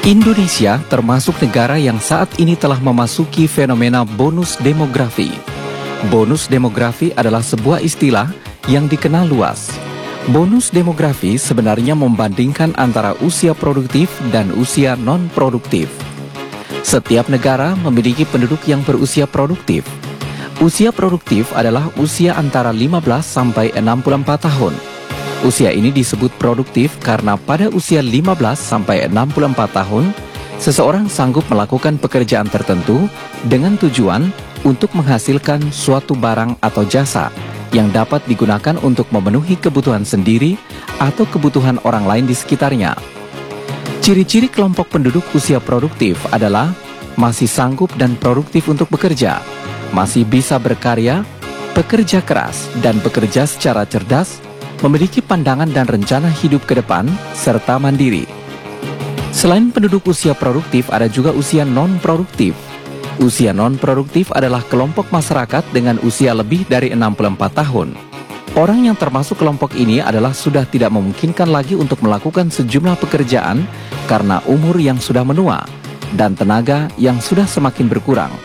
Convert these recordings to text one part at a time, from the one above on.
Indonesia termasuk negara yang saat ini telah memasuki fenomena bonus demografi. Bonus demografi adalah sebuah istilah yang dikenal luas. Bonus demografi sebenarnya membandingkan antara usia produktif dan usia non-produktif. Setiap negara memiliki penduduk yang berusia produktif. Usia produktif adalah usia antara 15 sampai 64 tahun. Usia ini disebut produktif karena pada usia 15 sampai 64 tahun, seseorang sanggup melakukan pekerjaan tertentu dengan tujuan untuk menghasilkan suatu barang atau jasa yang dapat digunakan untuk memenuhi kebutuhan sendiri atau kebutuhan orang lain di sekitarnya. Ciri-ciri kelompok penduduk usia produktif adalah masih sanggup dan produktif untuk bekerja, masih bisa berkarya, bekerja keras, dan bekerja secara cerdas, memiliki pandangan dan rencana hidup ke depan, serta mandiri. Selain penduduk usia produktif, ada juga usia non-produktif. Usia non-produktif adalah kelompok masyarakat dengan usia lebih dari 64 tahun. Orang yang termasuk kelompok ini adalah sudah tidak memungkinkan lagi untuk melakukan sejumlah pekerjaan karena umur yang sudah menua dan tenaga yang sudah semakin berkurang.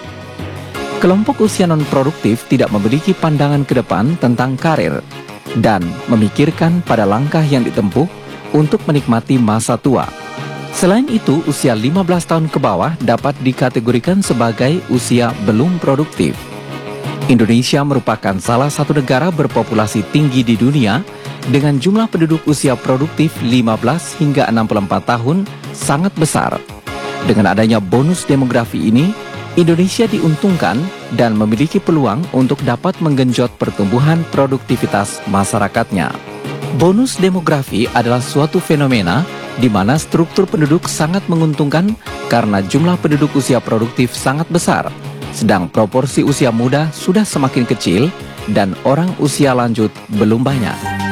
Kelompok usia non-produktif tidak memiliki pandangan ke depan tentang karir dan memikirkan pada langkah yang ditempuh untuk menikmati masa tua. Selain itu, usia 15 tahun ke bawah dapat dikategorikan sebagai usia belum produktif. Indonesia merupakan salah satu negara berpopulasi tinggi di dunia dengan jumlah penduduk usia produktif 15 hingga 64 tahun sangat besar. Dengan adanya bonus demografi ini, Indonesia diuntungkan dan memiliki peluang untuk dapat menggenjot pertumbuhan produktivitas masyarakatnya. Bonus demografi adalah suatu fenomena di mana struktur penduduk sangat menguntungkan karena jumlah penduduk usia produktif sangat besar, sedang proporsi usia muda sudah semakin kecil dan orang usia lanjut belum banyak.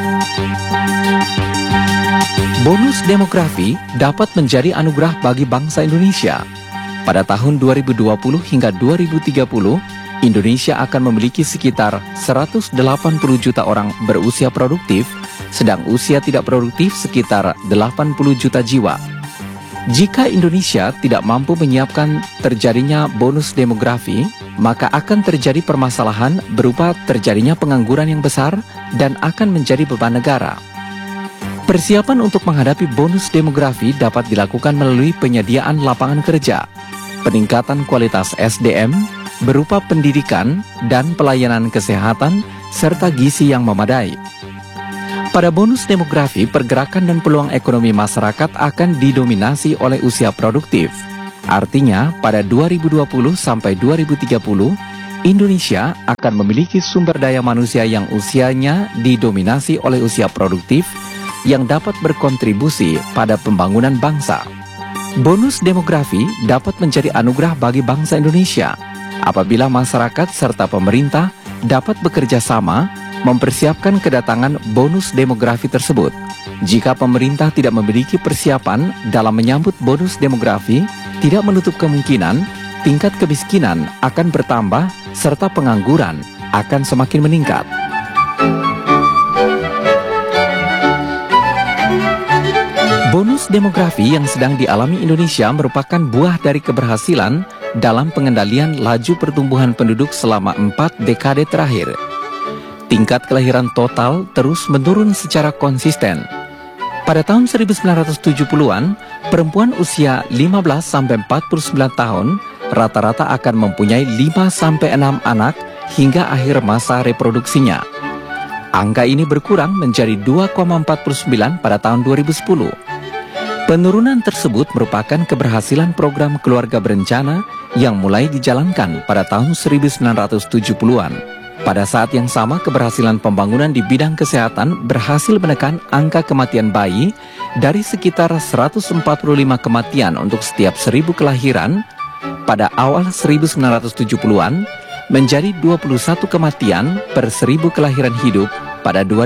Bonus demografi dapat menjadi anugerah bagi bangsa Indonesia. Pada tahun 2020 hingga 2030, Indonesia akan memiliki sekitar 180 juta orang berusia produktif, sedang usia tidak produktif sekitar 80 juta jiwa. Jika Indonesia tidak mampu menyiapkan terjadinya bonus demografi, maka akan terjadi permasalahan berupa terjadinya pengangguran yang besar dan akan menjadi beban negara. Persiapan untuk menghadapi bonus demografi dapat dilakukan melalui penyediaan lapangan kerja, peningkatan kualitas SDM berupa pendidikan dan pelayanan kesehatan serta gizi yang memadai. Pada bonus demografi, pergerakan dan peluang ekonomi masyarakat akan didominasi oleh usia produktif. Artinya, pada 2020 sampai 2030, Indonesia akan memiliki sumber daya manusia yang usianya didominasi oleh usia produktif yang dapat berkontribusi pada pembangunan bangsa. Bonus demografi dapat menjadi anugerah bagi bangsa Indonesia apabila masyarakat serta pemerintah dapat bekerja sama mempersiapkan kedatangan bonus demografi tersebut. Jika pemerintah tidak memiliki persiapan dalam menyambut bonus demografi, tidak menutup kemungkinan tingkat kemiskinan akan bertambah serta pengangguran akan semakin meningkat. Bonus demografi yang sedang dialami Indonesia merupakan buah dari keberhasilan dalam pengendalian laju pertumbuhan penduduk selama 4 dekade terakhir. Tingkat kelahiran total terus menurun secara konsisten. Pada tahun 1970-an, perempuan usia 15-49 tahun rata-rata akan mempunyai 5-6 anak hingga akhir masa reproduksinya. Angka ini berkurang menjadi 2,49 pada tahun 2010. Penurunan tersebut merupakan keberhasilan program keluarga berencana yang mulai dijalankan pada tahun 1970-an. Pada saat yang sama, keberhasilan pembangunan di bidang kesehatan berhasil menekan angka kematian bayi dari sekitar 145 kematian untuk setiap 1000 kelahiran pada awal 1970-an menjadi 21 kematian per 1000 kelahiran hidup pada 2000.